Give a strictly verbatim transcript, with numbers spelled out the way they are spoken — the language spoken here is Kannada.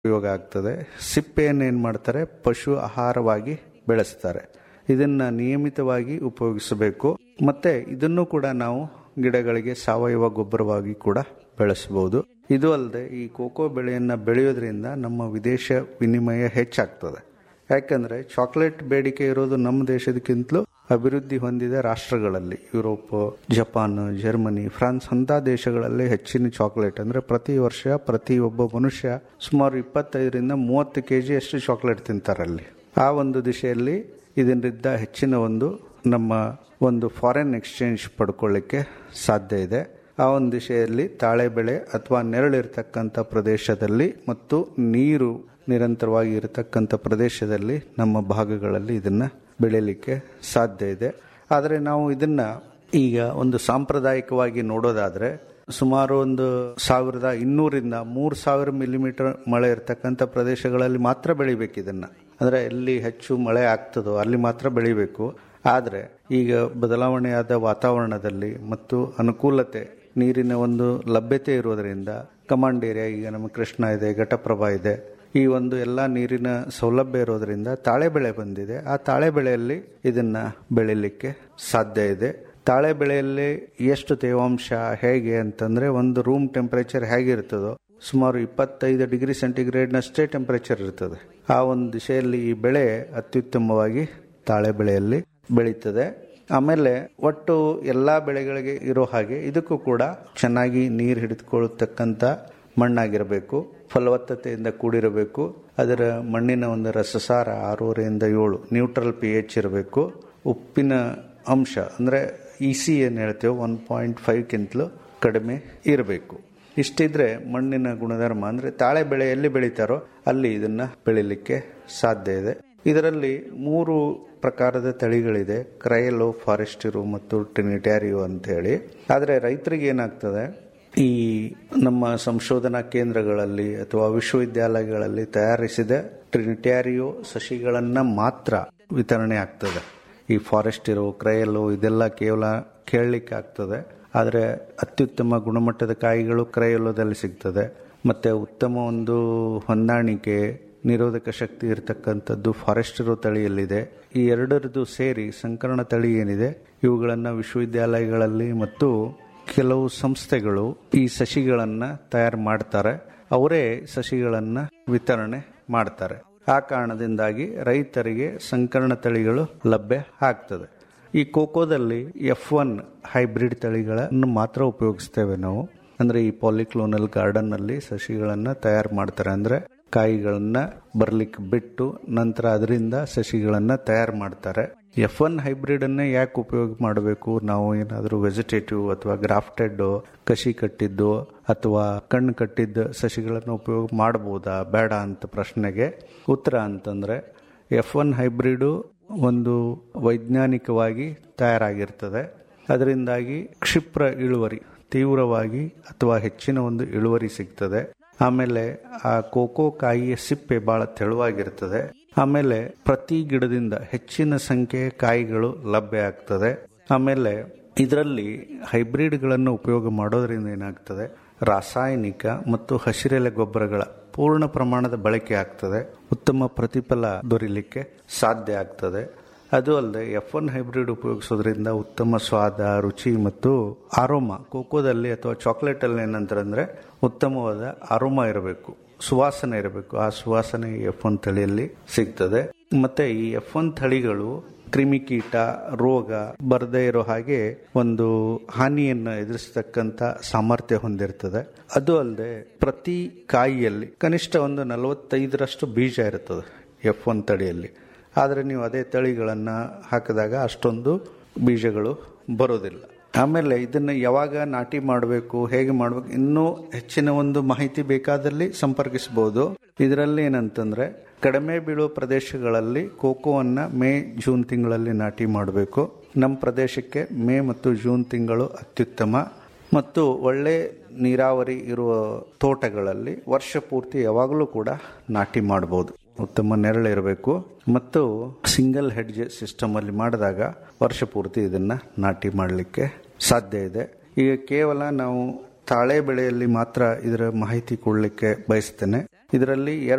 ಉಪಯೋಗ ಆಗ್ತದೆ. ಸಿಪ್ಪೆಯನ್ನು ಏನು ಮಾಡ್ತಾರೆ, ಪಶು ಆಹಾರವಾಗಿ ಬೆಳೆಸ್ತಾರೆ. ಇದನ್ನ ನಿಯಮಿತವಾಗಿ ಉಪಯೋಗಿಸಬೇಕು. ಮತ್ತೆ ಇದನ್ನು ಕೂಡ ನಾವು ಗಿಡಗಳಿಗೆ ಸಾವಯವ ಗೊಬ್ಬರವಾಗಿ ಕೂಡ ಬೆಳೆಸಬಹುದು. ಇದು ಅಲ್ಲದೆ ಈ ಕೋಕೋ ಬೆಳೆಯನ್ನು ಬೆಳೆಯೋದ್ರಿಂದ ನಮ್ಮ ವಿದೇಶ ವಿನಿಮಯ ಹೆಚ್ಚಾಗ್ತದೆ. ಯಾಕಂದ್ರೆ ಚಾಕ್ಲೇಟ್ ಬೇಡಿಕೆ ಇರೋದು ನಮ್ಮ ದೇಶದಕ್ಕಿಂತಲೂ ಅಭಿವೃದ್ಧಿ ಹೊಂದಿದ ರಾಷ್ಟ್ರಗಳಲ್ಲಿ, ಯುರೋಪ್, ಜಪಾನ್, ಜರ್ಮನಿ, ಫ್ರಾನ್ಸ್ ಅಂತ ದೇಶಗಳಲ್ಲಿ ಹೆಚ್ಚಿನ ಚಾಕ್ಲೇಟ್ ಅಂದ್ರೆ ಪ್ರತಿ ವರ್ಷ ಪ್ರತಿ ಒಬ್ಬ ಮನುಷ್ಯ ಸುಮಾರು ಇಪ್ಪತ್ತೈದರಿಂದ ಮೂವತ್ತು ಕೆಜಿ ಅಷ್ಟು ಚಾಕ್ಲೇಟ್ ತಿಂತಾರಲ್ಲಿ. ಆ ಒಂದು ದಿಶೆಯಲ್ಲಿ ಇದರಿಂದ ಹೆಚ್ಚಿನ ಒಂದು ನಮ್ಮ ಒಂದು ಫಾರಿನ್ ಎಕ್ಸ್ಚೇಂಜ್ ಪಡ್ಕೊಳ್ಳಿಕ್ಕೆ ಸಾಧ್ಯ ಇದೆ. ಆ ಒಂದು ದಿಶೆಯಲ್ಲಿ ತಾಳೆ ಬೆಳೆ ಅಥವಾ ನೆರಳಿರ್ತಕ್ಕಂಥ ಪ್ರದೇಶದಲ್ಲಿ ಮತ್ತು ನೀರು ನಿರಂತರವಾಗಿ ಇರತಕ್ಕಂಥ ಪ್ರದೇಶದಲ್ಲಿ ನಮ್ಮ ಭಾಗಗಳಲ್ಲಿ ಇದನ್ನ ಬೆಳೆಯಲಿಕ್ಕೆ ಸಾಧ್ಯ ಇದೆ. ಆದರೆ ನಾವು ಇದನ್ನ ಈಗ ಒಂದು ಸಾಂಪ್ರದಾಯಿಕವಾಗಿ ನೋಡೋದಾದ್ರೆ ಸುಮಾರು ಒಂದು ಸಾವಿರದ ಇನ್ನೂರಿಂದ ಮೂರು ಸಾವಿರ ಮಿಲಿಮೀಟರ್ ಮಳೆ ಇರತಕ್ಕಂಥ ಪ್ರದೇಶಗಳಲ್ಲಿ ಮಾತ್ರ ಬೆಳಿಬೇಕು. ಇದನ್ನ ಅಂದ್ರೆ ಎಲ್ಲಿ ಹೆಚ್ಚು ಮಳೆ ಆಗ್ತದೋ ಅಲ್ಲಿ ಮಾತ್ರ ಬೆಳಿಬೇಕು. ಆದರೆ ಈಗ ಬದಲಾವಣೆಯಾದ ವಾತಾವರಣದಲ್ಲಿ ಮತ್ತು ಅನುಕೂಲತೆ, ನೀರಿನ ಒಂದು ಲಭ್ಯತೆ ಇರೋದರಿಂದ ಕಮಾಂಡ್ ಏರಿಯಾ, ಈಗ ನಮ್ಮ ಕೃಷ್ಣ ಇದೆ, ಘಟಪ್ರಭಾ ಇದೆ, ಈ ಒಂದು ಎಲ್ಲ ನೀರಿನ ಸೌಲಭ್ಯ ಇರೋದ್ರಿಂದ ತಾಳೆ ಬೆಳೆ ಬಂದಿದೆ. ಆ ತಾಳೆ ಬೆಳೆಯಲ್ಲಿ ಇದನ್ನ ಬೆಳಿಲಿಕ್ಕೆ ಸಾಧ್ಯ ಇದೆ. ತಾಳೆ ಬೆಳೆಯಲ್ಲಿ ಎಷ್ಟು ತೇವಾಂಶ ಹೇಗೆ ಅಂತಂದ್ರೆ ಒಂದು ರೂಮ್ ಟೆಂಪರೇಚರ್ ಹೇಗಿರ್ತದೋ ಸುಮಾರು ಇಪ್ಪತ್ತೈದು ಡಿಗ್ರಿ ಸೆಂಟಿಗ್ರೇಡ್ನಷ್ಟೇ ಟೆಂಪರೇಚರ್ ಇರ್ತದೆ. ಆ ಒಂದು ದಿಶೆಯಲ್ಲಿ ಈ ಬೆಳೆ ಅತ್ಯುತ್ತಮವಾಗಿ ತಾಳೆ ಬೆಳೆಯಲ್ಲಿ ಬೆಳೀತದೆ. ಆಮೇಲೆ ಒಟ್ಟು ಎಲ್ಲಾ ಬೆಳೆಗಳಿಗೆ ಇರೋ ಹಾಗೆ ಇದಕ್ಕೂ ಕೂಡ ಚೆನ್ನಾಗಿ ನೀರು ಹಿಡಿದುಕೊಳ್ಳತಕ್ಕಂಥ ಮಣ್ಣಾಗಿರಬೇಕು, ಫಲವತ್ತತೆಯಿಂದ ಕೂಡಿರಬೇಕು. ಅದರ ಮಣ್ಣಿನ ಒಂದು ರಸಸಾರ ಆರೂವರೆಯಿಂದ ಏಳು ನ್ಯೂಟ್ರಲ್ ಪಿ ಎಚ್ ಇರಬೇಕು. ಉಪ್ಪಿನ ಅಂಶ ಅಂದ್ರೆ ಇ ಸಿ ಏನು ಹೇಳ್ತೇವೆ ಒನ್ ಪಾಯಿಂಟ್ ಫೈವ್ಗಿಂತಲೂ ಕಡಿಮೆ ಇರಬೇಕು. ಇಷ್ಟಿದ್ರೆ ಮಣ್ಣಿನ ಗುಣಧರ್ಮ ಅಂದ್ರೆ ತಾಳೆ ಬೆಳೆ ಎಲ್ಲಿ ಬೆಳೀತಾರೋ ಅಲ್ಲಿ ಇದನ್ನ ಬೆಳಿಲಿಕ್ಕೆ ಸಾಧ್ಯ ಇದೆ. ಇದರಲ್ಲಿ ಮೂರು ಪ್ರಕಾರದ ತಳಿಗಳಿದೆ, ಕ್ರಯಲೋ, ಫಾರೆಸ್ಟಿರೋ ಮತ್ತು ಟ್ರಿನಿಟ್ಯಾರಿಯೋ ಅಂತ ಹೇಳಿ. ಆದರೆ ರೈತರಿಗೆ ಏನಾಗ್ತದೆ, ಈ ನಮ್ಮ ಸಂಶೋಧನಾ ಕೇಂದ್ರಗಳಲ್ಲಿ ಅಥವಾ ವಿಶ್ವವಿದ್ಯಾಲಯಗಳಲ್ಲಿ ತಯಾರಿಸಿದ ಟ್ರಿನಿಟ್ಯಾರಿಯೋ ಸಸಿಗಳನ್ನ ಮಾತ್ರ ವಿತರಣೆ ಆಗ್ತದೆ. ಈ ಫಾರೆಸ್ಟಿರೋ, ಕ್ರಯಲೋ ಇದೆಲ್ಲ ಕೇವಲ ಕೇಳಲಿಕ್ಕೆ ಆಗ್ತದೆ. ಆದರೆ ಅತ್ಯುತ್ತಮ ಗುಣಮಟ್ಟದ ಕಾಯಿಗಳು ಕ್ರಯಲೋದಲ್ಲಿ ಸಿಗ್ತದೆ. ಮತ್ತೆ ಉತ್ತಮ ಒಂದು ಹೊಂದಾಣಿಕೆ, ನಿರೋಧಕ ಶಕ್ತಿ ಇರತಕ್ಕಂಥದ್ದು ಫಾರೆಸ್ಟಿರೋ ತಳಿಯಲ್ಲಿದೆ. ಈ ಎರಡರದ್ದು ಸೇರಿ ಸಂಕರಣ ತಳಿ ಏನಿದೆ ಇವುಗಳನ್ನು ವಿಶ್ವವಿದ್ಯಾಲಯಗಳಲ್ಲಿ ಮತ್ತು ಕೆಲವು ಸಂಸ್ಥೆಗಳು ಈ ಸಸಿಗಳನ್ನ ತಯಾರು ಮಾಡ್ತಾರೆ. ಅವರೇ ಸಸಿಗಳನ್ನ ವಿತರಣೆ ಮಾಡ್ತಾರೆ. ಆ ಕಾರಣದಿಂದಾಗಿ ರೈತರಿಗೆ ಸಂಕರಣ ತಳಿಗಳು ಲಭ್ಯ ಆಗ್ತದೆ. ಈ ಕೋಕೋದಲ್ಲಿ ಎಫ್ ಒನ್ ಹೈಬ್ರಿಡ್ ತಳಿಗಳನ್ನು ಮಾತ್ರ ಉಪಯೋಗಿಸ್ತೇವೆ ನಾವು. ಅಂದ್ರೆ ಈ ಪಾಲಿಕ್ಲೋನಲ್ ಗಾರ್ಡನ್ ನಲ್ಲಿ ಸಸಿಗಳನ್ನ ತಯಾರು ಮಾಡ್ತಾರೆ. ಅಂದ್ರೆ ಕಾಯಿಗಳನ್ನ ಬರ್ಲಿಕ್ಕೆ ಬಿಟ್ಟು ನಂತರ ಅದರಿಂದ ಸಸಿಗಳನ್ನ ತಯಾರು ಮಾಡ್ತಾರೆ. ಎಫ್ ಒನ್ ಹೈಬ್ರಿಡ್ ಅನ್ನೇ ಯಾಕೆ ಉಪಯೋಗ ಮಾಡಬೇಕು? ನಾವು ಏನಾದರೂ ವೆಜಿಟೇಟಿವ್ ಅಥವಾ ಗ್ರಾಫ್ಟೆಡ್ ಕಸಿ ಕಟ್ಟಿದ್ದು ಅಥವಾ ಕಣ್ಣು ಕಟ್ಟಿದ್ದ ಸಸಿಗಳನ್ನು ಉಪಯೋಗ ಮಾಡಬಹುದಾ ಬೇಡ ಅಂತ ಪ್ರಶ್ನೆಗೆ ಉತ್ತರ ಅಂತಂದ್ರೆ ಎಫ್ ಒನ್ ಹೈಬ್ರಿಡು ಒಂದು ವೈಜ್ಞಾನಿಕವಾಗಿ ತಯಾರಾಗಿರ್ತದೆ. ಅದರಿಂದಾಗಿ ಕ್ಷಿಪ್ರ ಇಳುವರಿ, ತೀವ್ರವಾಗಿ ಅಥವಾ ಹೆಚ್ಚಿನ ಒಂದು ಇಳುವರಿ ಸಿಗ್ತದೆ. ಆಮೇಲೆ ಆ ಕೋಕೋ ಕಾಯಿಯ ಸಿಪ್ಪೆ ಬಹಳ ತೆಳುವಾಗಿರ್ತದೆ. ಆಮೇಲೆ ಪ್ರತಿ ಗಿಡದಿಂದ ಹೆಚ್ಚಿನ ಸಂಖ್ಯೆಯ ಕಾಯಿಗಳು ಲಭ್ಯ ಆಗ್ತದೆ. ಆಮೇಲೆ ಇದರಲ್ಲಿ ಹೈಬ್ರಿಡ್ಗಳನ್ನು ಉಪಯೋಗ ಮಾಡೋದ್ರಿಂದ ಏನಾಗ್ತದೆ, ರಾಸಾಯನಿಕ ಮತ್ತು ಹಸಿರೆಲೆ ಗೊಬ್ಬರಗಳ ಪೂರ್ಣ ಪ್ರಮಾಣದ ಬಳಕೆ ಆಗ್ತದೆ. ಉತ್ತಮ ಪ್ರತಿಫಲ ದೊರೆಯಲಿಕ್ಕೆ ಸಾಧ್ಯ ಆಗ್ತದೆ. ಅದು ಅಲ್ಲದೆ ಎಫ್ ಒನ್ ಹೈಬ್ರಿಡ್ ಉಪಯೋಗಿಸೋದ್ರಿಂದ ಉತ್ತಮ ಸ್ವಾದ, ರುಚಿ ಮತ್ತು ಆರೋಮ, ಕೋಕೋದಲ್ಲಿ ಅಥವಾ ಚಾಕ್ಲೇಟ್ ಅಲ್ಲಿ ಏನಂತಾರೆ ಉತ್ತಮವಾದ ಆರೋಮ ಇರಬೇಕು, ಸುವಾಸನೆ ಇರಬೇಕು. ಆ ಸುವಾಸನೆ ಎಫ್ ಒನ್ ತಳಿಯಲ್ಲಿ ಸಿಗ್ತದೆ. ಮತ್ತೆ ಈ ಎಫ್ ಒನ್ ತಳಿಗಳು ಕ್ರಿಮಿಕೀಟ, ರೋಗ ಬರದೇ ಇರೋ ಹಾಗೆ ಒಂದು ಹಾನಿಯನ್ನು ಎದುರಿಸತಕ್ಕಂತ ಸಾಮರ್ಥ್ಯ ಹೊಂದಿರ್ತದೆ. ಅದು ಅಲ್ಲದೆ ಪ್ರತಿ ಕಾಯಿಯಲ್ಲಿ ಕನಿಷ್ಠ ಒಂದು ನಲವತ್ತೈದರಷ್ಟು ಬೀಜ ಇರ್ತದೆ ಎಫ್ ಒನ್ ತಳಿಯಲ್ಲಿ. ಆದರೆ ನೀವು ಅದೇ ತಳಿಗಳನ್ನು ಹಾಕಿದಾಗ ಅಷ್ಟೊಂದು ಬೀಜಗಳು ಬರೋದಿಲ್ಲ. ಆಮೇಲೆ ಇದನ್ನು ಯಾವಾಗ ನಾಟಿ ಮಾಡಬೇಕು, ಹೇಗೆ ಮಾಡಬೇಕು, ಇನ್ನೂ ಹೆಚ್ಚಿನ ಒಂದು ಮಾಹಿತಿ ಬೇಕಾದಲ್ಲಿ ಸಂಪರ್ಕಿಸಬಹುದು. ಇದರಲ್ಲಿ ಏನಂತಂದ್ರೆ ಕಡಿಮೆ ಬೀಳುವ ಪ್ರದೇಶಗಳಲ್ಲಿ ಕೋಕೋವನ್ನ ಮೇ ಜೂನ್ ತಿಂಗಳಲ್ಲಿ ನಾಟಿ ಮಾಡಬೇಕು. ನಮ್ಮ ಪ್ರದೇಶಕ್ಕೆ ಮೇ ಮತ್ತು ಜೂನ್ ತಿಂಗಳು ಅತ್ಯುತ್ತಮ. ಮತ್ತು ಒಳ್ಳೆ ನೀರಾವರಿ ಇರುವ ತೋಟಗಳಲ್ಲಿ ವರ್ಷ ಪೂರ್ತಿ ಯಾವಾಗಲೂ ಕೂಡ ನಾಟಿ ಮಾಡಬಹುದು. ಉತ್ತಮ ನೆರಳಿರಬೇಕು ಮತ್ತು ಸಿಂಗಲ್ ಹೆಡ್ಜ್ ಸಿಸ್ಟಮ್ ಅಲ್ಲಿ ಮಾಡಿದಾಗ ವರ್ಷ ಪೂರ್ತಿ ಇದನ್ನ ನಾಟಿ ಮಾಡಲಿಕ್ಕೆ ಸಾಧ್ಯ ಇದೆ. ಈಗ ಕೇವಲ ನಾವು ತಾಳೆ ಬೆಳೆಯಲ್ಲಿ ಮಾತ್ರ ಇದರ ಮಾಹಿತಿ ಕೊಡಲಿಕ್ಕೆ ಬಯಸ್ತೇನೆ. ಇದರಲ್ಲಿ